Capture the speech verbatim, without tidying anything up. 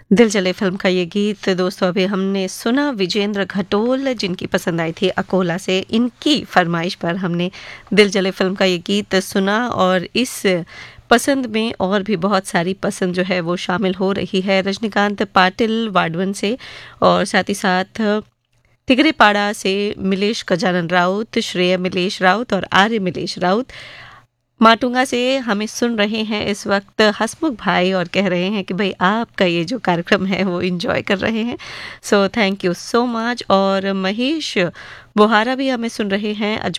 दिल जले फिल्म का ये गीत दोस्तों अभी हमने सुना विजेंद्र घटोल जिनकी पसंद आई थी अकोला से। इनकी फरमाइश पर हमने दिल जले फिल्म का ये गीत सुना और इस पसंद में और भी बहुत सारी पसंद जो है वो शामिल हो रही है रजनीकांत पाटिल वाडवन से, और साथ ही साथ तिगरेपाड़ा से मिलेश गजानन राउत, श्रेया मिलेश राउत और आर्य मिलेश राउत। माटुंगा से हमें सुन रहे हैं इस वक्त हसमुख भाई और कह रहे हैं कि भाई आपका ये जो कार्यक्रम है वो एंजॉय कर रहे हैं, so thank you so much. और महेश बोहारा भी हमें सुन रहे हैं